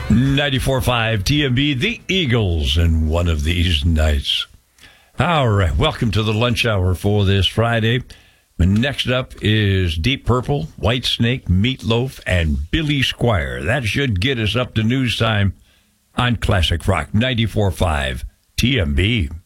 94.5 TMB, the Eagles, in one of these nights. All right, welcome to the lunch hour for this Friday. Next up is Deep Purple, Whitesnake, Meatloaf, and Billy Squier. That should get us up to news time on Classic Rock 94.5 TMB.